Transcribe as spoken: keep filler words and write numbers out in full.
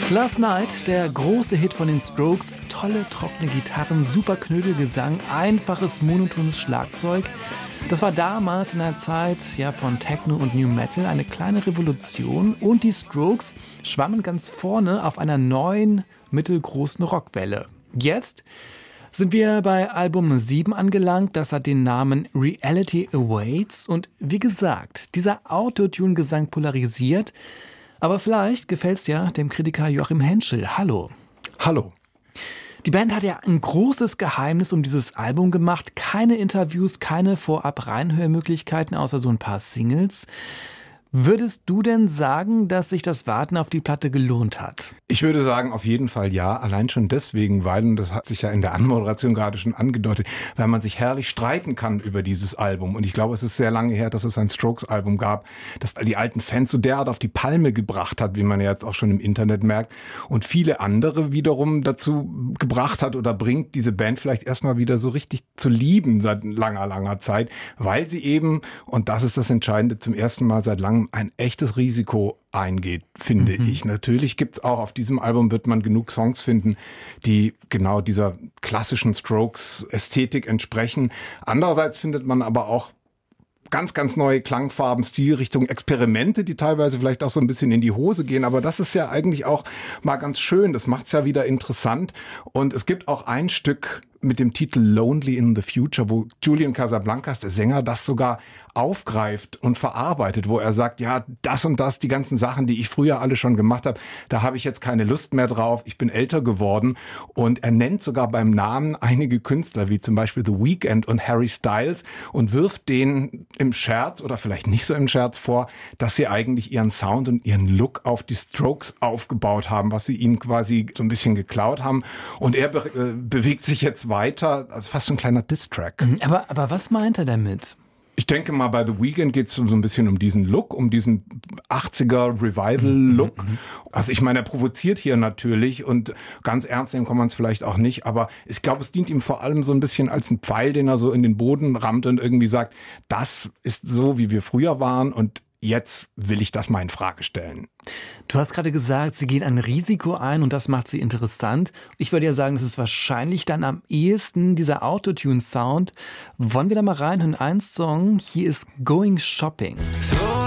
Last Night, der große Hit von den Strokes, tolle trockene Gitarren, super Knödelgesang, einfaches monotones Schlagzeug. Das war damals in der Zeit ja, von Techno und New Metal eine kleine Revolution und die Strokes schwammen ganz vorne auf einer neuen, mittelgroßen Rockwelle. Jetzt sind wir bei Album sieben angelangt, das hat den Namen Reality Awaits und wie gesagt, dieser Autotune-Gesang polarisiert, aber vielleicht gefällt's ja dem Kritiker Joachim Henschel. Hallo. Hallo. Die Band hat ja ein großes Geheimnis um dieses Album gemacht. Keine Interviews, keine Vorab-Reinhörmöglichkeiten, außer so ein paar Singles. Würdest du denn sagen, dass sich das Warten auf die Platte gelohnt hat? Ich würde sagen, auf jeden Fall ja. Allein schon deswegen, weil, und das hat sich ja in der Anmoderation gerade schon angedeutet, weil man sich herrlich streiten kann über dieses Album. Und ich glaube, es ist sehr lange her, dass es ein Strokes-Album gab, das die alten Fans so derart auf die Palme gebracht hat, wie man ja jetzt auch schon im Internet merkt. Und viele andere wiederum dazu gebracht hat oder bringt, diese Band vielleicht erstmal wieder so richtig zu lieben seit langer, langer Zeit, weil sie eben, und das ist das Entscheidende, zum ersten Mal seit langem ein echtes Risiko eingeht, finde mhm. ich. Natürlich gibt's auch, auf diesem Album wird man genug Songs finden, die genau dieser klassischen Strokes-Ästhetik entsprechen. Andererseits findet man aber auch ganz, ganz neue Klangfarben, Stilrichtungen, Experimente, die teilweise vielleicht auch so ein bisschen in die Hose gehen. Aber das ist ja eigentlich auch mal ganz schön. Das macht's ja wieder interessant. Und es gibt auch ein Stück mit dem Titel Lonely in the Future, wo Julian Casablancas, der Sänger, das sogar aufgreift und verarbeitet, wo er sagt, ja, das und das, die ganzen Sachen, die ich früher alle schon gemacht habe, da habe ich jetzt keine Lust mehr drauf, ich bin älter geworden. Und er nennt sogar beim Namen einige Künstler, wie zum Beispiel The Weeknd und Harry Styles, und wirft denen im Scherz oder vielleicht nicht so im Scherz vor, dass sie eigentlich ihren Sound und ihren Look auf die Strokes aufgebaut haben, was sie ihnen quasi so ein bisschen geklaut haben. Und er be- äh, bewegt sich jetzt weiter, also fast so ein kleiner Diss-Track. Aber, aber was meint er damit? Ich denke mal, bei The Weeknd geht es so ein bisschen um diesen Look, um diesen achtziger Revival-Look. Mhm. Also ich meine, er provoziert hier natürlich und ganz ernst nehmen kann man es vielleicht auch nicht, aber ich glaube, es dient ihm vor allem so ein bisschen als ein Pfeil, den er so in den Boden rammt und irgendwie sagt, das ist so, wie wir früher waren und jetzt will ich das mal in Frage stellen. Du hast gerade gesagt, sie geht ein Risiko ein und das macht sie interessant. Ich würde ja sagen, das ist wahrscheinlich dann am ehesten dieser Autotune-Sound. Wollen wir da mal reinhören? Ein Song, hier ist Going Shopping. So